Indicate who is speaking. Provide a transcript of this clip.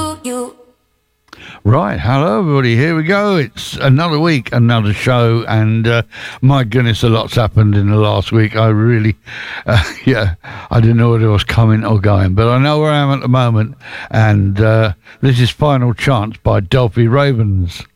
Speaker 1: Right, hello everybody, here we go. It's another week, another show, and my goodness, a lot's happened in the last week. I really, I didn't know whether I was coming or going, but I know where I am at the moment, and this is Final Chance by Delphi Ravens.